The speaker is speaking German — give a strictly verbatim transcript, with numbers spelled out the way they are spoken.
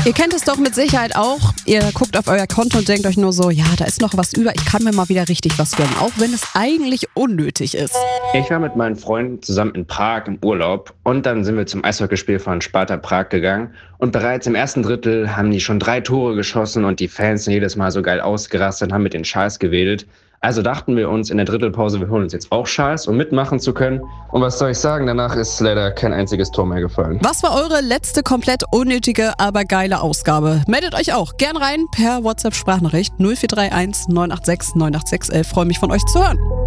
Ihr kennt es doch mit Sicherheit auch. Ihr guckt auf euer Konto und denkt euch nur so, ja, da ist noch was über. Ich kann mir mal wieder richtig was gönnen, auch wenn es eigentlich unnötig ist. Ich war mit meinen Freunden zusammen in Prag im Urlaub und dann sind wir zum Eishockeyspiel von Sparta Prag gegangen. Und bereits im ersten Drittel haben die schon drei Tore geschossen und die Fans sind jedes Mal so geil ausgerastet und haben mit den Schals gewedelt. Also dachten wir uns in der Drittelpause, wir holen uns jetzt auch Schals, um mitmachen zu können. Und was soll ich sagen, danach ist leider kein einziges Tor mehr gefallen. Was war eure letzte komplett unnötige, aber geile Ausgabe? Meldet euch auch gern rein per WhatsApp-Sprachnachricht null vier drei eins neun acht sechs neun acht sechs eins. Freue mich von euch zu hören.